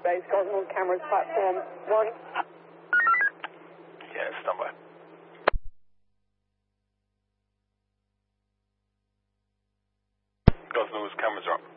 Base, Gosnell cameras, platform 1. Yeah, stand by. Gosnell's cameras are up.